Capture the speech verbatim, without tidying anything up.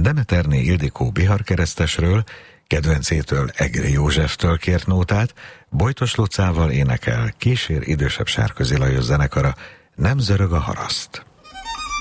Demeterné Ildikó biharkeresztesről, kedvencétől Egri Józseftől kért nótát, Bojtos Lucával énekel, kísér idősebb Sárközi Lajos zenekara, Nem zörög a haraszt.